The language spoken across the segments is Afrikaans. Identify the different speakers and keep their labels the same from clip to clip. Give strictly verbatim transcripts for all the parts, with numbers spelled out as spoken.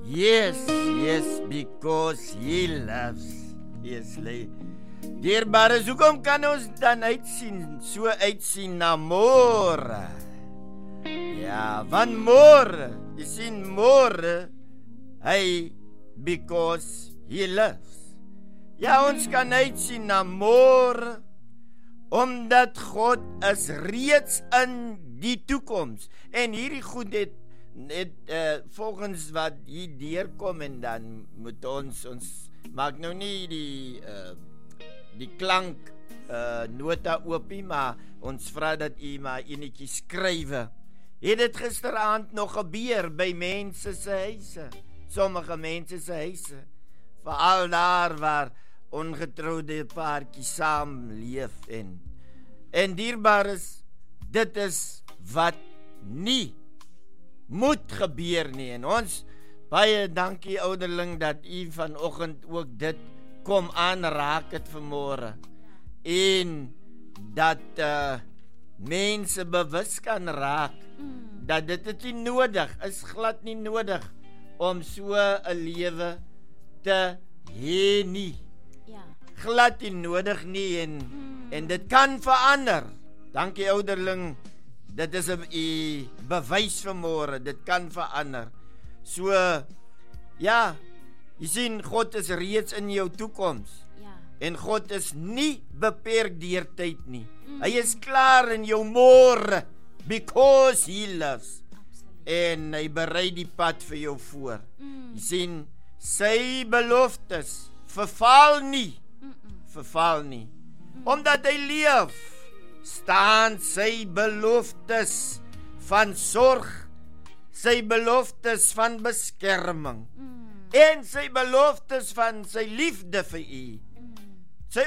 Speaker 1: Yes, yes, because he loves. Yes, lê. Dierbare, hoekom kan ons dan uitsien, so uitsien na môre? Ja, van môre, jy sien môre, hy, because he loves. Ja, ons kan uitsien na môre, omdat God is reeds in die toekoms. En hierdie goed het, net uh, volgens wat hier deurkom, en dan moet ons, ons maak nou nie die, uh, die klank uh, nota oopie, maar ons vra dat u maar enetjie skrywe. Het dit gisteraand nog gebeur by mense se huise, sommige mense se huise, veral daar waar ongetroude paartjies saam leef en, en dierbaar is, dit is wat nie moet gebeur nie, en ons, baie dankie ouderling, dat u vanoggend ook dit kom aanraak het vanmôre, en dat uh, mense bewus kan raak, mm. dat dit het nie nodig, is glad nie nodig, om so 'n lewe te hê nie, ja. glad nie nodig nie, en, mm. en dit kan verander, dankie ouderling, dit is 'n bewys vanmôre, dit kan verander. So, ja, jy sien, God is reeds in jou toekoms. Ja. En God is nie beperk deur tyd nie. Mm. Hy is klaar in jou môre, because he loves. Absoluut. En hy berei die pad vir jou voor. Mm. Jy sien, sy beloftes verval nie. Mm-mm. Verval nie. Mm. Omdat hy leef, staan sy beloftes van sorg, sy beloftes van beskerming, mm. en sy beloftes van sy liefde vir u, mm. sy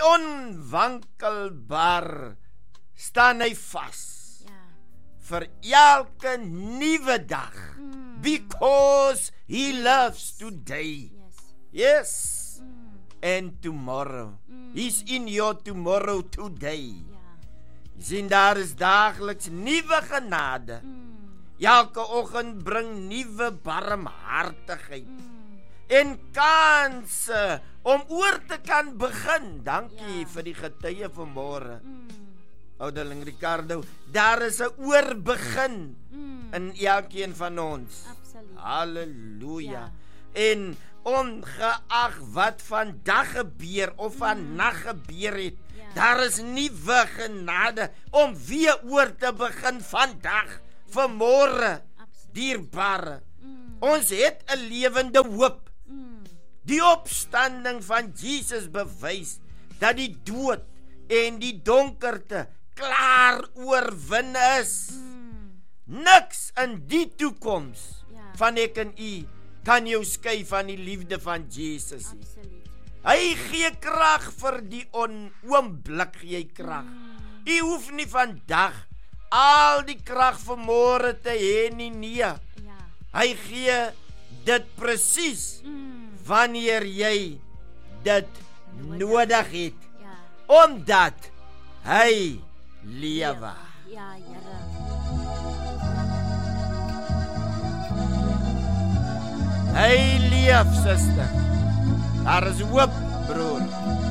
Speaker 1: onwankelbaar staan hy vas, ja. vir elke nuwe dag, mm. because he loves today, yes, yes. Mm. and tomorrow, mm. he's in your tomorrow today, ja. Jy sien, daar is daagliks nuwe genade. Mm. Elke oggend bring nuwe barmhartigheid. Mm. En kanse om oor te kan begin. Dankie ja. vir die getuie vanmôre. Mm. Ouderling Ricardo, daar is 'n oorbegin mm. in elkeen van ons. Absoluut. Halleluja. Ja. En ongeag wat vandag gebeur of vandag mm. gebeur het, daar is nuwe genade om weer oor te begin vandag, vanmôre, dierbare. Mm. Ons het 'n lewende hoop. Mm. Die opstanding van Jesus bewys dat die dood en die donkerte klaar oorwin is. Mm. Niks in die toekoms ja. van ek en u kan jou skei van die liefde van Jesus. Absoluut. Hy gee krag vir die oomblik, gee krag. Mm. U hoef nie vandag al die krag vir môre te hê nie, nee. Ja. Hy gee dit presies mm. wanneer jy dit nodig, nodig het. Ja. Omdat hy lewe. Ja, ja, Here. Hy leef, suster. Daar is hoop, broer.